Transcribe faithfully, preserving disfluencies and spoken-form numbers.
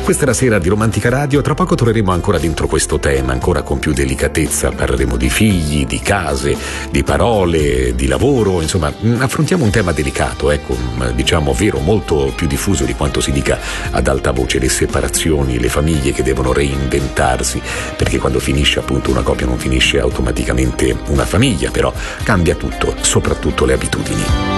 Questa è la sera di Romantica Radio, tra poco torneremo ancora dentro questo tema, ancora con più delicatezza, parleremo di figli, di case, di parole, di lavoro, insomma affrontiamo un tema delicato, ecco, diciamo vero, molto più diffuso di quanto si dica ad alta voce, le separazioni, le famiglie che devono reinventarsi, perché quando finisce appunto una coppia non finisce automaticamente una famiglia, però cambia tutto, soprattutto le abitudini.